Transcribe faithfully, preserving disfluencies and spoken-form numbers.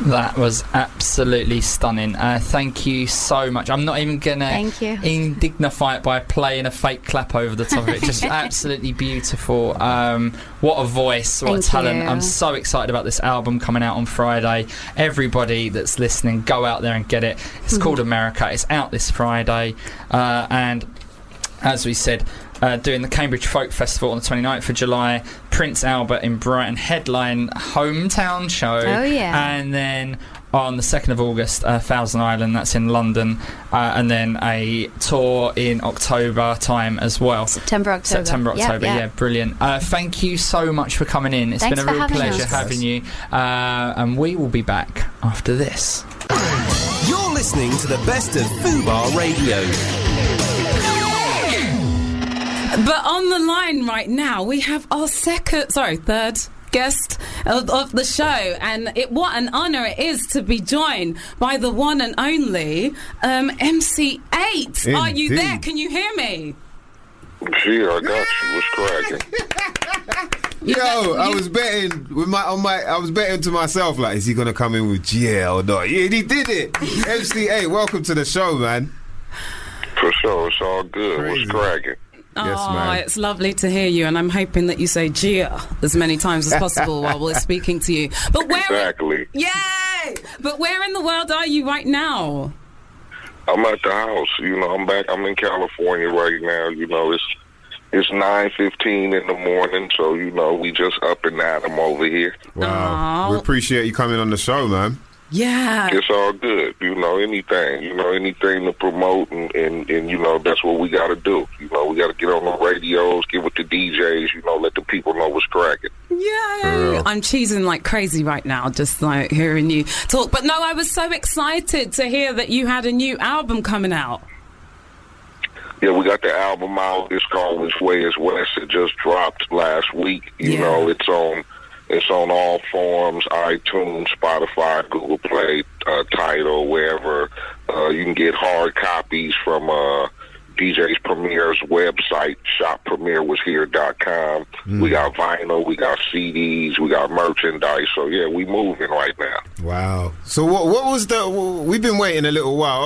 That was absolutely stunning. Uh, thank you so much. I'm not even going to indignify it by playing a fake clap over the top of it. Just absolutely beautiful. Um, what a voice, what thank a talent. You. I'm so excited about this album coming out on Friday. Everybody that's listening, go out there and get it. It's called America. It's out this Friday. Uh, and as we said, Uh, doing the Cambridge Folk Festival on the twenty-ninth of July, Prince Albert in Brighton, headline hometown show. Oh, yeah. And then on the second of August, uh, Thousand Island, that's in London, uh, and then a tour in October time as well. September, October. September, October, yep, yeah, yep. brilliant. Uh, thank you so much for coming in. It's Thanks been a real pleasure us. having you. Uh, and we will be back after this. You're listening to the best of Fubar Radio. But on the line right now, we have our second, sorry, third guest of, of the show. And it, what an honour it is to be joined by the one and only um, M C eight. Indeed. Are you there? Can you hear me? Yeah, I got you. What's cracking? Yo, I was betting with my on my. I was betting to myself, like, is he gonna come in with G L or not? Yeah, he did it. M C eight, welcome to the show, man. For sure, it's all good. Crazy. What's cracking? Yes, oh, man. It's lovely to hear you, and I'm hoping that you say Gia as many times as possible while we're speaking to you. But where? Exactly. Yay! But where in the world are you right now? I'm at the house. You know, I'm back. I'm in California right now. You know, it's it's nine fifteen in the morning, so you know we just up and at 'em over here. Wow, Aww. we appreciate you coming on the show, man. Yeah. It's all good. You know, anything. You know, anything to promote, and, and, and you know, that's what we got to do. You know, we got to get on the radios, get with the D Js, you know, let the people know what's cracking. Yay! I'm cheesing like crazy right now, just like hearing you talk. But no, I was so excited to hear that you had a new album coming out. Yeah, we got the album out. It's called Which Way Is West. It just dropped last week. You Yeah. know, it's on it's on all forms, iTunes, Spotify, Google Play, uh, Tidal, wherever. Uh, you can get hard copies from uh, D Js Premier's website, shop premier was here dot com. Mm. We got vinyl, we got C Ds, we got merchandise. So, yeah, we moving right now. Wow. So what, what was the... We've been waiting a little while.